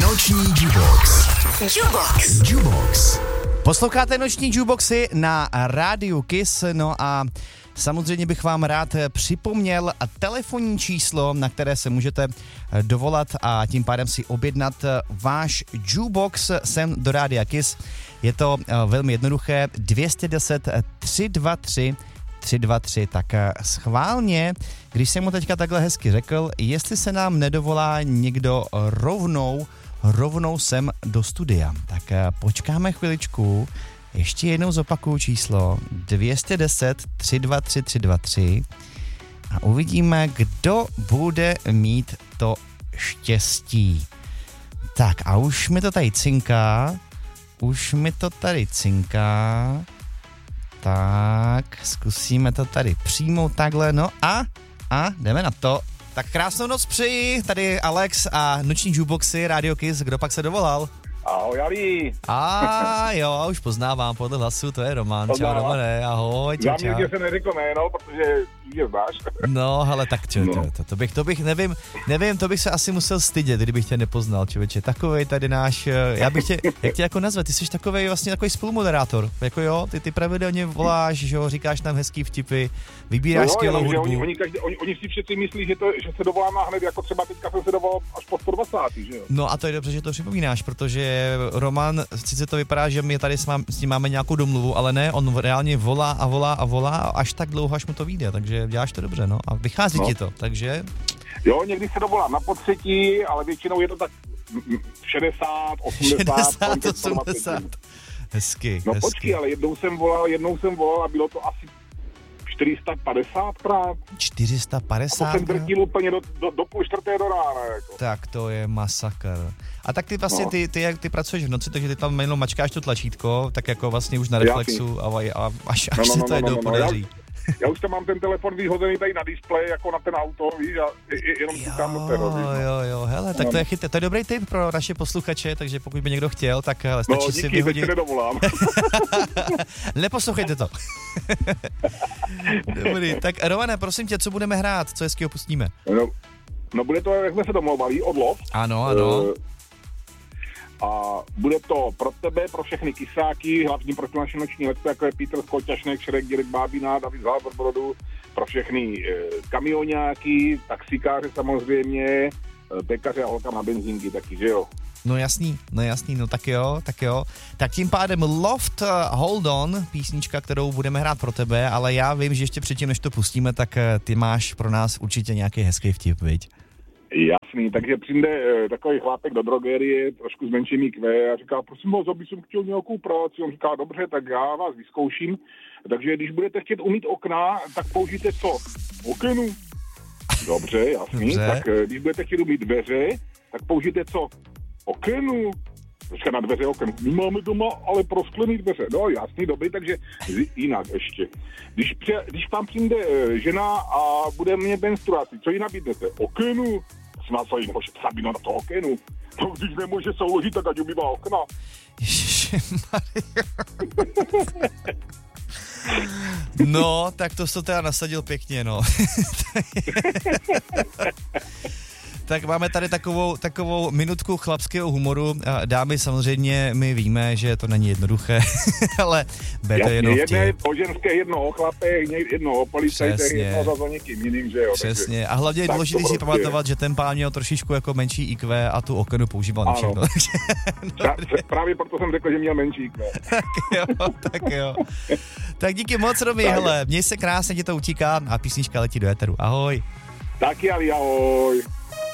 Noční Jukebox. Jukebox. Posloucháte Noční Jukeboxy na rádiu Kiss, no a samozřejmě bych vám rád připomněl telefonní číslo, na které se můžete dovolat a tím pádem si objednat váš Jukebox sem do rádia Kiss. Je to velmi jednoduché, 210 323 323, tak schválně, když jsem mu teďka takhle hezky řekl, jestli se nám nedovolá někdo rovnou sem do studia. Tak počkáme chviličku, ještě jednou zopakuju číslo 210 323 323 a uvidíme, kdo bude mít to štěstí. Tak a už mi to tady cinká, tak zkusíme to tady přijmout takhle, no a jdeme na to. Tak krásnou noc přeji, tady Alex a Noční Jukeboxy, Radio Kiss, kdo pak se dovolal? Ahoj, Ali. Jo, už poznávám podle hlasu, to je Roman. Čau, Romane, ahoj, čau. Za mě se neřekl jméno, protože mě znáš. No, hele, tak to bych, nevím, to bych se asi musel stydět, kdybych tě nepoznal, člověče. Takovej tady náš, jak tě jako nazvat, ty jsi takovej vlastně takový spolumoderátor, jako jo, ty pravidelně voláš, že jo, říkáš tam hezký vtipy, vybíráš skvělou hudbu. Oni si všichni myslí, že se dovoláme hned, jako třeba teďka jsem se dovolal až po 120, že jo. No a to je dobře, že to připomínáš, protože Roman, sice to vypadá, že my tady s ním máme nějakou domluvu, ale ne, on reálně volá až tak dlouho, až mu to vyjde, takže děláš to dobře, no a vychází ti to, takže... Jo, někdy se dovolám na potřetí, ale většinou je to tak 60, 80. Hezky. No počkej, ale jednou jsem volal a bylo to asi 450krát. 450? A to jsem drtil úplně do půl čtvrté do rána. Jako. Tak to je masakr. A tak ty vlastně, ty pracuješ v noci, takže ty tam jenom mačkáš to tlačítko, tak jako vlastně už na reflexu a až se to jednou podaří. Já už tam mám ten telefon vyhozený tady na displeji, jako na ten auto, víš, a jenom si tam Jo, hele, tak to je dobrý tip pro naše posluchače, takže pokud by někdo chtěl, tak stačí si vyhodit. No, nedovolám. Neposlouchejte to. Dobrý, tak Romane, prosím tě, co budeme hrát, co hezkýho pustíme? No bude to, jak jsme se domlouvali, Odlov. Ano. A bude to pro tebe, pro všechny kysáky, hlavně pro naše noční letce, jako je Petr Skoťašnek, Šerek, Dělek Bábina, David Závorbrodu, pro všechny kamionáky, taxikáře samozřejmě, pekaře a holka na benzínky taky, že jo? No jasný, tak jo. Tak tím pádem Loft Hold On, písnička, kterou budeme hrát pro tebe, ale já vím, že ještě předtím, než to pustíme, tak ty máš pro nás určitě nějaký hezký vtip, viď? Jasný, takže přijde takový chlápek do drogerie, trošku s menším IQ a říká, prosím vás, aby jsem chtěl nějakou práci. On říká, dobře, tak já vás vyzkouším. Takže když budete chtět umýt okna, tak použijte co? Okenu. Dobře, jasný. Tak když budete chtět umýt dveře, tak použijte co? Okenu. Říká na dveře oken. My máme doma ale prosklený dveře. No jasný, dobrý, takže jinak ještě. Když vám přijde žena a bude mě menstruaci, co jí nabídnete? Okenu. Snad se jí nemůže přabít na to okenu. No, když nemůže se uložit, tak ať umývá okna. No, tak to jsi teda nasadil pěkně, no. Tak máme tady takovou minutku chlapského humoru. Dámy, samozřejmě my víme, že to není jednoduché, ale berte jenom vtip. Jedno o ženské, jedno o chlapech, jedno o policajtech, jedno za někým jiným, že jo. Přesně. A hlavně je důležité si pamatovat, že ten pán měl trošičku jako menší IQ a tu okenu používal na všechno. Právě proto jsem řekl, že měl menší IQ. Tak jo. Tak díky moc, Romy, hele, měj se krásně, ti to utíká a písnička letí do éteru. Ahoj. Taky, ale ahoj.